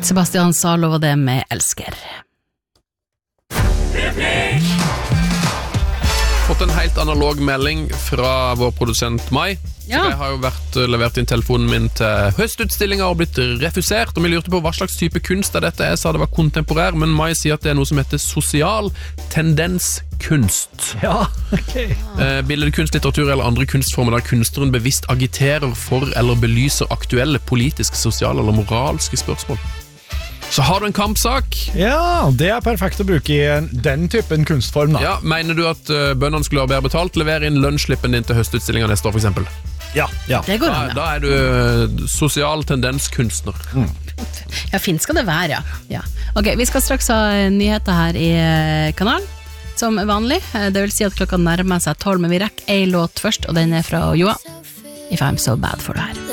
Sebastian Zalo var det med Elsker. Fått en helt analog melding fra vår produsent Mai. Ja. Jeg har jo levert inn telefonen min til høstutstillinger og blitt refusert, og vi lurte på hva slags type kunst er dette. Jeg sa det var kontemporær, men Mai sier at det er noe som heter sosial tendenskunst. Ja, ok. Billedkunst, litteratur eller andre kunstformer der kunstneren bevisst agiterer for eller belyser aktuelle politiske, sosiale eller moralske spørsmål. Så har du en kampsak? Ja, det er perfekt å bruke i den typen kunstform da. Ja, mener du at bøndene skulle ha bedre betalt? Lever inn lønnsslippen din til høstutstillingen neste år for eksempel? Ja. Det går an, ja. Da er du sosial tendenskunstner. Ja, fint skal det være, ja. Ok, vi skal straks ha nyheter her i kanalen, som vanlig. Det vil si at klokka nærmer seg 12, men vi rekker en låt først, og den er fra Joa. If I'm So Bad For Det her.